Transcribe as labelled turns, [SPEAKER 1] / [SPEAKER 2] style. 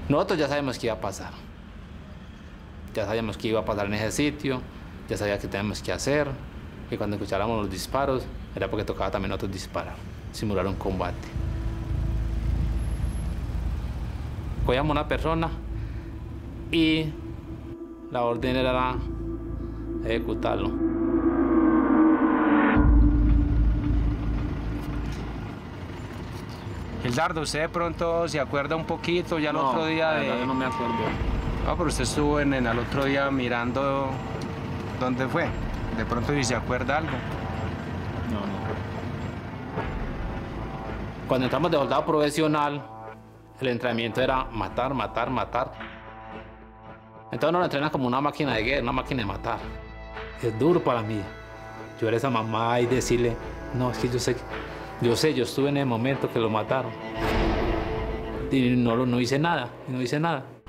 [SPEAKER 1] Nosotros ya sabemos qué iba a pasar. Ya sabíamos qué iba a pasar en ese sitio, ya sabía qué teníamos que hacer, y cuando escucháramos los disparos, era porque tocaba también nosotros disparar, simular un combate. Cogíamos una persona y la orden era ejecutarlo.
[SPEAKER 2] Gildardo, ¿usted de pronto se acuerda un poquito ya el otro día de...?
[SPEAKER 1] Yo no me acuerdo.
[SPEAKER 2] Ah, pero usted estuvo al otro día mirando dónde fue. De pronto si se acuerda algo.
[SPEAKER 1] No. Cuando entramos de soldado profesional, el entrenamiento era matar, matar, matar. Entonces nos entrenan como una máquina de guerra, una máquina de matar. Es duro para mí. Yo era esa mamá y decirle, no, es que yo estuve en el momento que lo mataron. Y no hice nada,